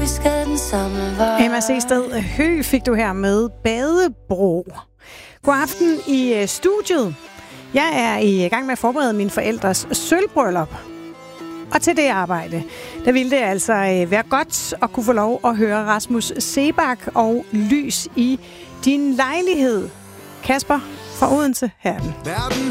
vi skal den samme vej. Emma Seested Høgh fik du her med Badebro. God aften i studiet. Jeg er i gang med at forberede mine forældres sølvbryllup. Og til det arbejde, der ville det altså være godt at kunne få lov at høre Rasmus Seebach og Lys i din lejlighed. Kasper fra Odense, her er den.